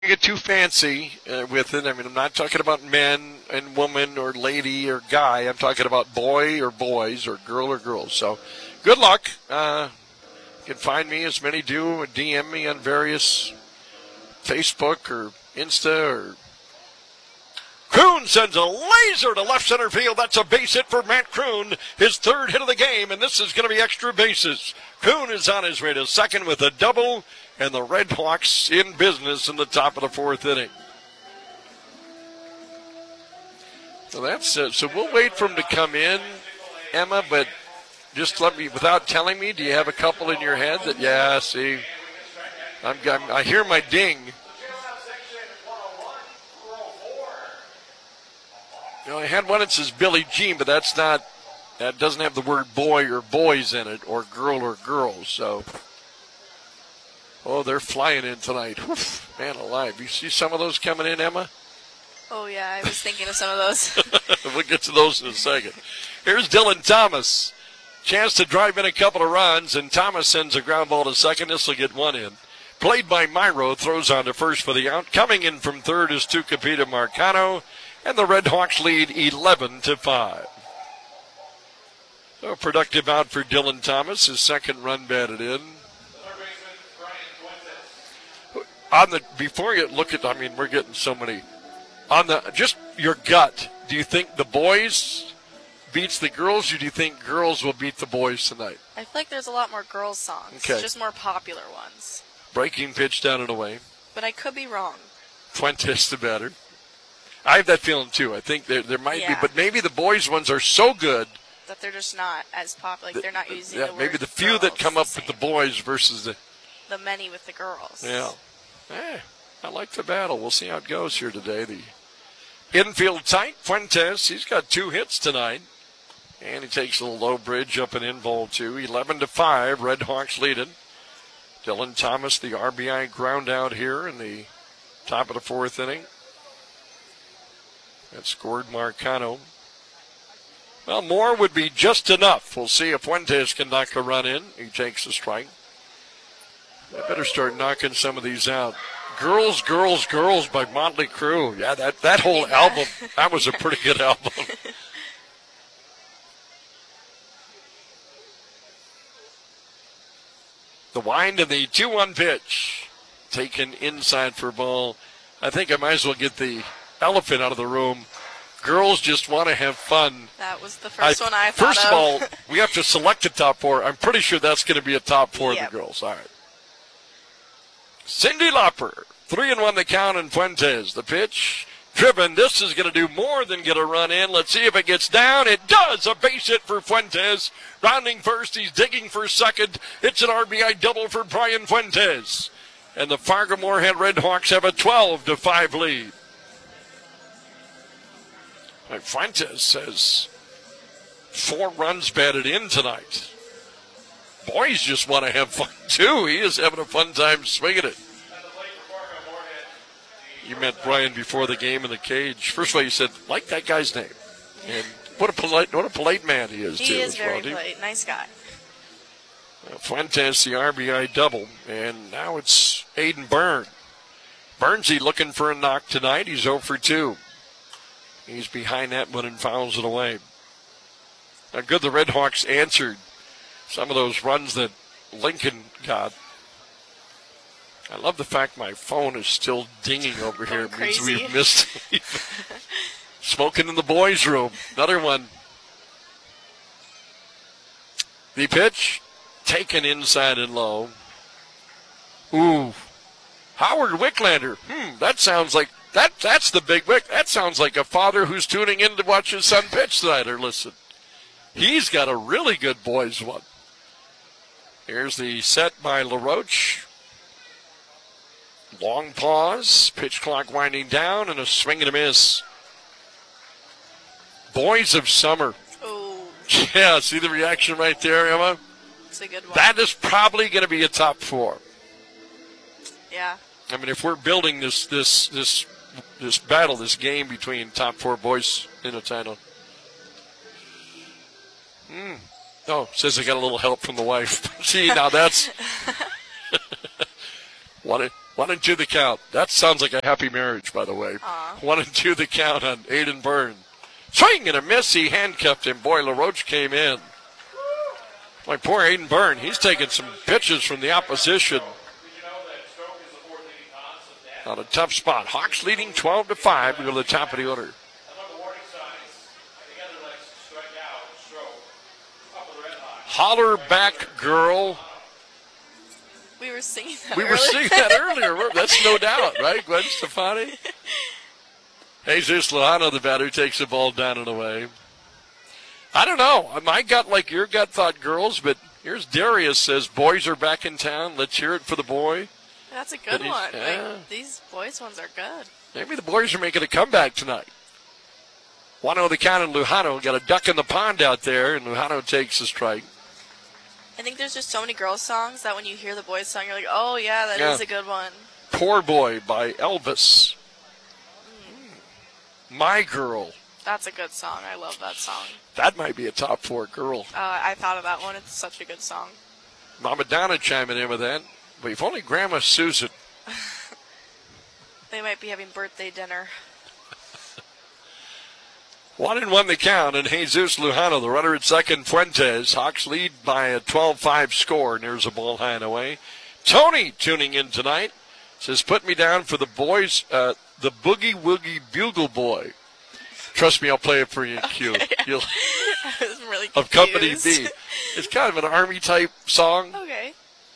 Get too fancy with it. I mean, I'm not talking about men and woman or lady or guy. I'm talking about boy or boys or girls. So good luck. You can find me, as many do, DM me on various Facebook or Insta or Kroon sends a laser to left center field. That's a base hit for Matt Kroon, his third hit of the game, and this is going to be extra bases. Kroon is on his way to second with a double, and the Red Hawks in business in the top of the fourth inning. So so we'll wait for him to come in, Emma, but just let me, without telling me, do you have a couple in your head that, yeah, see, I hear my ding. You know, I had one that says Billie Jean, but that doesn't have the word boy or boys in it, or girls. So, they're flying in tonight. Whew, man alive. You see some of those coming in, Emma? Oh, yeah, I was thinking of some of those. We'll get to those in a second. Here's Dylan Thomas. Chance to drive in a couple of runs, and Thomas sends a ground ball to second. This will get one in. Played by Myro, throws on to first for the out. Coming in from third is Tucapita Marcano. And the Red Hawks lead 11-5. So a productive out for Dylan Thomas, his second run batted in. Before you look at, we're getting so many. Just your gut, do you think the boys beats the girls, or do you think girls will beat the boys tonight? I feel like there's a lot more girls' songs, just more popular ones. Breaking pitch down and away. But I could be wrong. Fuentes the batter. I have that feeling, too. I think there might be, but maybe the boys' ones are so good that they're just not as popular. Like, they're not using the word maybe the few that come up with the boys versus the many with the girls. Yeah. I like the battle. We'll see how it goes here today. The infield tight. Fuentes, he's got 2 hits tonight. And he takes a little low bridge up and in ball 2. 11-5, Red Hawks leading. Dylan Thomas, the RBI ground out here in the top of the fourth inning. That scored Marcano. Well, more would be just enough. We'll see if Fuentes can knock a run in. He takes the strike. I better start knocking some of these out. Girls by Motley Crue. Yeah, that whole album, that was a pretty good album. The wind and the 2-1 pitch. Taken inside for a ball. I think I might as well get the elephant out of the room. Girls just want to have fun. That was the first one I thought First of all, we have to select a top 4. I'm pretty sure that's going to be a top 4 of the girls. All right. Cindy Lauper, 3-1 the count, and Fuentes. The pitch, driven. This is going to do more than get a run in. Let's see if it gets down. It does. A base hit for Fuentes. Rounding first, he's digging for second. It's an RBI double for Brian Fuentes. And the Fargo-Moorhead Red Hawks have a 12-5 lead. Fuentes says 4 runs batted in tonight. Boys just want to have fun, too. He is having a fun time swinging it. You met Brian before the game in the cage. First of all, you said, like that guy's name. And what a polite man he is, too. He is very polite. Nice guy. Fuentes, the RBI double. And now it's Aiden Byrne. Burnsy looking for a knock tonight. He's 0 for 2. He's behind that one and fouls it away. Now, good the Red Hawks answered some of those runs that Lincoln got. I love the fact my phone is still dinging over here. It means we've missed smoking in the boys' room. Another one. The pitch taken inside and low. Ooh. Howard Wicklander. That sounds like that's the big Wick. That sounds like a father who's tuning in to watch his son pitch tonight or listen. He's got a really good boys one. Here's the set by LaRoche. Long pause, pitch clock winding down, and a swing and a miss. Boys of Summer. Oh. Yeah, see the reaction right there, Emma? It's a good one. That is probably going to be a top 4. Yeah. I mean, if we're building this battle, this game between top 4 boys in a title. Oh, says I got a little help from the wife. See, now that's... 1 and 2 the count. That sounds like a happy marriage, by the way. 1 and 2 the count on Aiden Byrne. Swing and a miss. He handcuffed him. Boy, LaRoche came in. My poor Aiden Byrne. He's taking some pitches from the opposition. On a tough spot. Hawks leading 12-5. We go to the top of the order. Holler back, girl. We were singing that earlier. We were singing that earlier. That's no doubt, right, Gwen Stefani? Jesus Lujano, the batter, takes the ball down and away. I don't know. My gut, like your gut, thought girls, but here's Darius says, boys are back in town. Let's hear it for the boy. That's a good one. Yeah. Like, these boys' ones are good. Maybe the boys are making a comeback tonight. 1-0 the count, and Lujano got a duck in the pond out there, and Lujano takes the strike. I think there's just so many girls' songs that when you hear the boys' song, you're like, oh, yeah, that is a good one. Poor Boy by Elvis. My Girl. That's a good song. I love that song. That might be a top 4 girl. I thought of that one. It's such a good song. Mama Donna chiming in with that. But if only Grandma Susan. They might be having birthday dinner. 1-1 the count, and Jesus Lujano, the runner at second. Fuentes. Hawks lead by a 12-5 score, and there's a ball high and away. Tony tuning in tonight. Says, put me down for the boys, the Boogie Woogie Bugle Boy. Trust me, I'll play it for you in Q. Okay. I was really confused. Of Company B. It's kind of an Army-type song. Okay.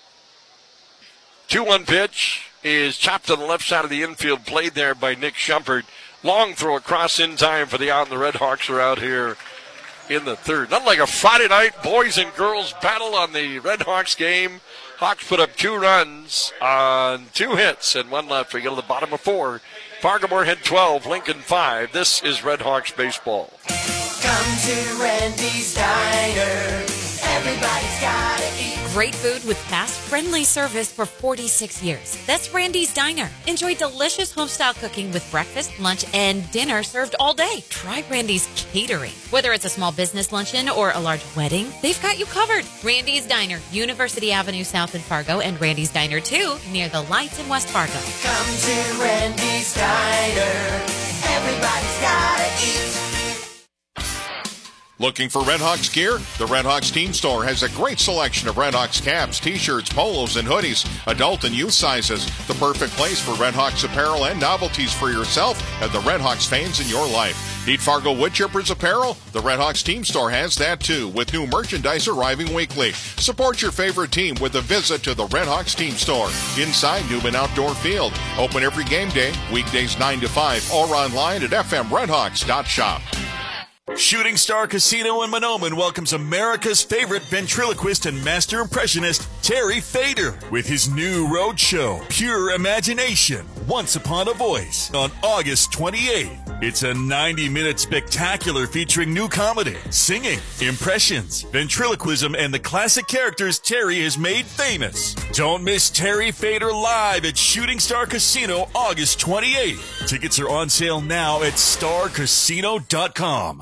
2-1 pitch is chopped to the left side of the infield, played there by Nick Shumpert. Long throw across in time for the out, and the Red Hawks are out here in the third. Not like a Friday night boys and girls battle on the Red Hawks game. Hawks put up 2 runs on 2 hits and 1 left. We go to the bottom of 4. Fargo-Moorhead 12, Lincoln 5. This is Red Hawks baseball. Come to Randy's Diner. Everybody's gotta eat. Great food with fast, friendly service for 46 years. That's Randy's Diner. Enjoy delicious home-style cooking with breakfast, lunch, and dinner served all day. Try Randy's Catering. Whether it's a small business luncheon or a large wedding, they've got you covered. Randy's Diner, University Avenue South in Fargo, and Randy's Diner 2 near the lights in West Fargo. Come to Randy's Diner. Everybody's gotta eat. Looking for Red Hawks gear? The Red Hawks Team Store has a great selection of Red Hawks caps, t-shirts, polos, and hoodies, adult and youth sizes. The perfect place for Red Hawks apparel and novelties for yourself and the Red Hawks fans in your life. Need Fargo Woodchippers apparel? The Red Hawks Team Store has that too, with new merchandise arriving weekly. Support your favorite team with a visit to the Red Hawks Team Store inside Newman Outdoor Field. Open every game day, weekdays 9 to 5, or online at fmredhawks.shop. Shooting Star Casino in Mahnomen welcomes America's favorite ventriloquist and master impressionist, Terry Fader, with his new road show, Pure Imagination, Once Upon a Voice, on August 28th. It's a 90-minute spectacular featuring new comedy, singing, impressions, ventriloquism, and the classic characters Terry has made famous. Don't miss Terry Fader live at Shooting Star Casino August 28th. Tickets are on sale now at starcasino.com.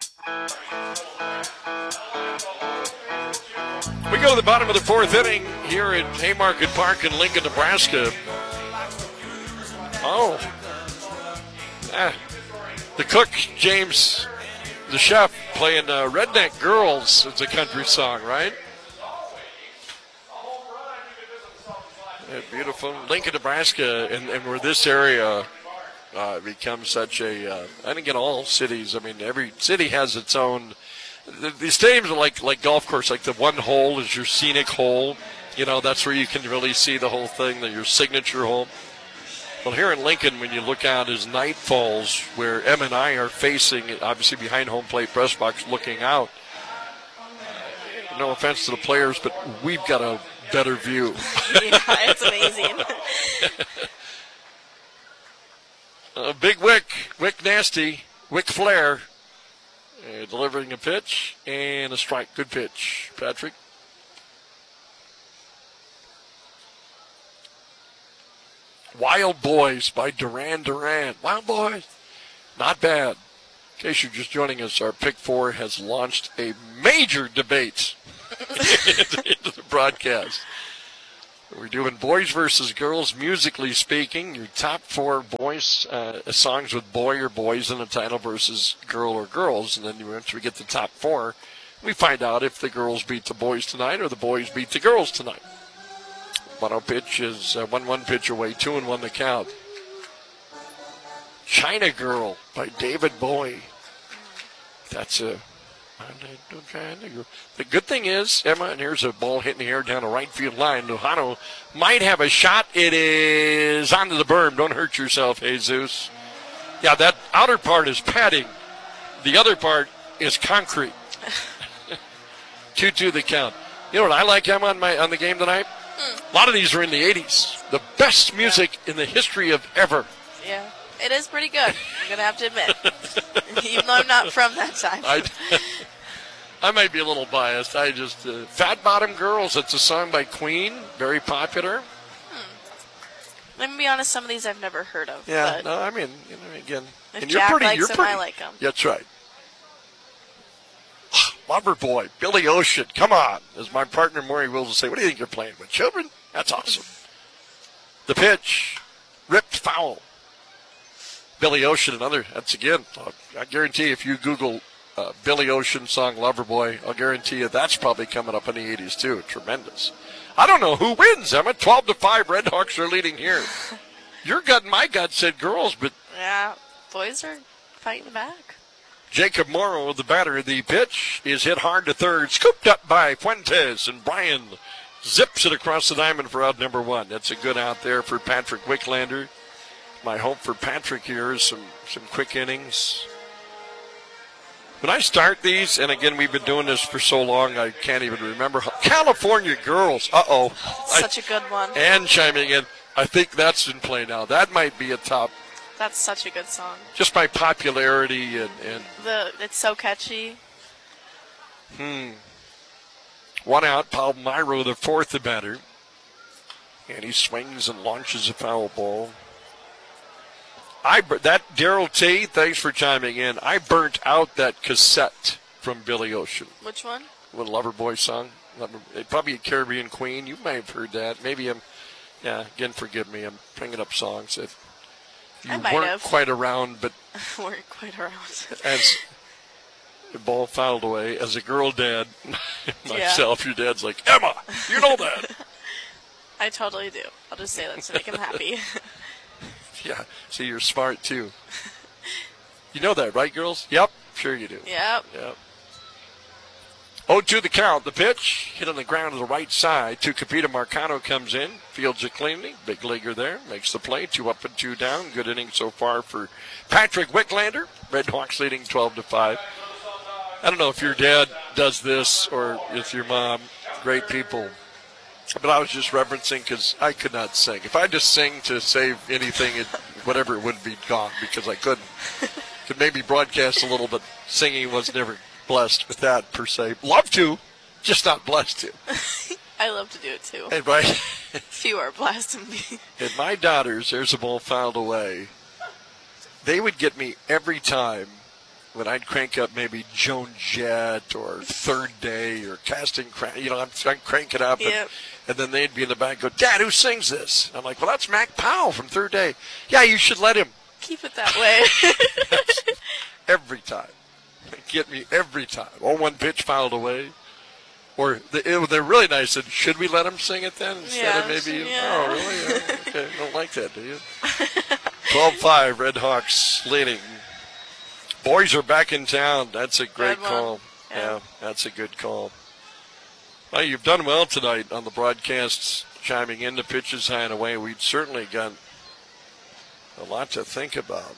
We go to the bottom of the 4th inning here at Haymarket Park in Lincoln, Nebraska. The cook, James, the chef, playing Redneck Girls. It's a country song, right? Yeah, beautiful. Lincoln, Nebraska, and where this area becomes such a, I think in all cities, I mean, every city has its own. These stadiums are like golf course, like the one hole is your scenic hole. You know, that's where you can really see the whole thing, your signature hole. Well, here in Lincoln, when you look out as night falls, where M and I are facing, obviously behind home plate press box looking out. No offense to the players, but we've got a better view. Yeah, it's amazing. Big Wick Nasty, Wick Flair, delivering a pitch and a strike. Good pitch, Patrick. Wild Boys by Duran Duran. Wild Boys. Not bad. In case you're just joining us, our Pick 4 has launched a major debate into the broadcast. We're doing boys versus girls, musically speaking. Your top 4 boys songs with boy or boys in the title versus girl or girls. And then once we get the top 4, we find out if the girls beat the boys tonight or the boys beat the girls tonight. 1-0 pitch is 1-1 pitch away, 2-1 the count. China Girl by David Bowie. That's a... The good thing is, Emma, and here's a ball hitting the air down the right field line. Lujano might have a shot. It is onto the berm. Don't hurt yourself, Jesus. Yeah, that outer part is padding. The other part is concrete. 2-2 the count. You know what I like, Emma, on the game tonight? A lot of these are in the 80s. The best music in the history of ever. Yeah, it is pretty good. I'm going to have to admit. Even though I'm not from that time. I might be a little biased. I just Fat Bottom Girls. It's a song by Queen, very popular. Let me be honest. Some of these I've never heard of. Yeah, no, I mean, again, if and Jack you're pretty. likes them, I like them. That's right. Loverboy, Billy Ocean. Come on, as my partner Maury Wills will say. What do you think you're playing with, children? That's awesome. The pitch, ripped foul. Billy Ocean, another. That's again. I guarantee if you Google Billy Ocean song Loverboy, I'll guarantee you that's probably coming up in the 80s too. Tremendous. I don't know who wins, Emma. 12-5, Redhawks are leading here. Your gut and my gut said girls, but... Yeah, boys are fighting back. Jacob Morrow, the batter. The pitch is hit hard to third. Scooped up by Fuentes, and Brian zips it across the diamond for out number 1. That's a good out there for Patrick Wicklander. My hope for Patrick here is some quick innings. When I start these, and again, we've been doing this for so long, I can't even remember. California Girls. Uh-oh. Such a good one. And chiming in, I think that's in play now. That might be a top. That's such a good song. Just by popularity and it's so catchy. 1 out, Palmyra, the 4th the batter. And he swings and launches a foul ball. That Daryl T, thanks for chiming in. I burnt out that cassette from Billy Ocean. Which one? The Loverboy song. Probably a Caribbean Queen. You may have heard that. Maybe again, forgive me. I'm bringing up songs that you weren't quite around, but weren't quite around. As the ball fouled away, as a girl dad, myself, your dad's like, Emma, you know that. I totally do. I'll just say that to make him happy. Yeah, see, you're smart, too. You know that, right, girls? Yep, sure you do. Yep. 0-2 the count. The pitch hit on the ground to the right side. Tucupita Marcano comes in, fields it cleanly. Big leaguer there, makes the play. 2 up and 2 down. Good inning so far for Patrick Wicklander. Redhawks leading 12-5. I don't know if your dad does this or if your mom. Great people. But I was just referencing because I could not sing. If I just sing to save anything, whatever, it would be gone because I couldn't. Could maybe broadcast a little, but singing was never blessed with that per se. Love to, just not blessed to. I love to do it too. And right. Few are blessed in me. And my daughters, there's a ball fouled away. They would get me every time when I'd crank up maybe Joan Jett or Third Day or Casting Crown. I'm cranking up. Yep. And then they'd be in the back and go, Dad, who sings this? I'm like, well, that's Mac Powell from Third Day. Yeah, you should let him. Keep it that way. Every time. They get me every time. 0-1 pitch fouled away. Or they're really nice. And should we let him sing it then? Instead of maybe, oh, really? Okay, don't like that, do you? 12-5, Redhawks leading. Boys are back in town. That's a great call. Yeah, that's a good call. Well, you've done well tonight on the broadcasts, chiming in the pitches high and away. We'd certainly got a lot to think about.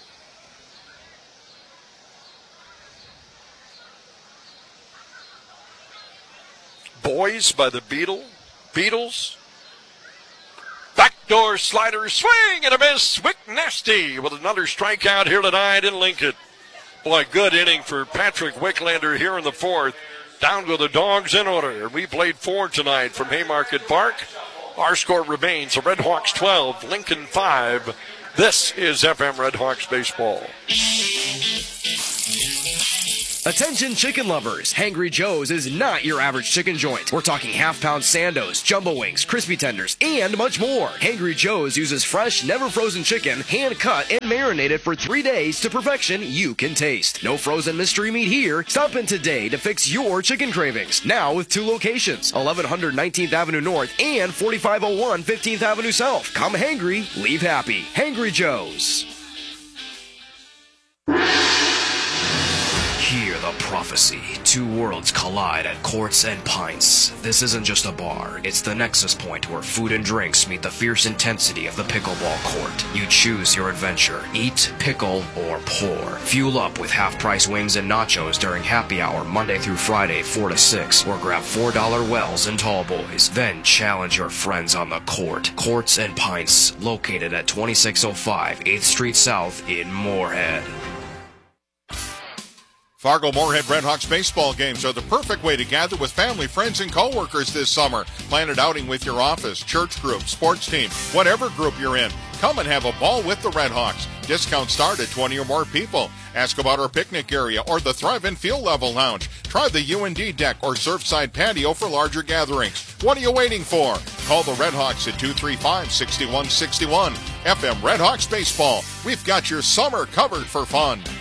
Boys by the Beatles. Backdoor slider swing and a miss. Wick Nasty with another strikeout here tonight in Lincoln. Boy, good inning for Patrick Wicklander here in the 4th. Down to the Dogs in order. We played 4 tonight from Haymarket Park. Our score remains the Redhawks 12, Lincoln 5. This is FM Redhawks Baseball. Attention chicken lovers, Hangry Joe's is not your average chicken joint. We're talking half-pound sandos, jumbo wings, crispy tenders, and much more. Hangry Joe's uses fresh, never frozen chicken, hand-cut and marinated for 3 days to perfection you can taste. No frozen mystery meat here. Stop in today to fix your chicken cravings. Now with 2 locations, 1100 19th Avenue North and 4501 15th Avenue South. Come hangry, leave happy. Hangry Joe's. Hear the prophecy. 2 worlds collide at Courts and Pints. This isn't just a bar. It's the nexus point where food and drinks meet the fierce intensity of the pickleball court. You choose your adventure. Eat, pickle, or pour. Fuel up with half-price wings and nachos during happy hour Monday through Friday, 4 to 6. Or grab $4 wells and tall boys. Then challenge your friends on the court. Courts and Pints, located at 2605 8th Street South in Moorhead. Fargo-Moorhead Redhawks baseball games are the perfect way to gather with family, friends, and coworkers this summer. Plan an outing with your office, church group, sports team, whatever group you're in. Come and have a ball with the Redhawks. Discounts start at 20 or more people. Ask about our picnic area or the Thrive and Field Level Lounge. Try the UND deck or Surfside patio for larger gatherings. What are you waiting for? Call the Redhawks at 235-6161. FM Redhawks Baseball. We've got your summer covered for fun.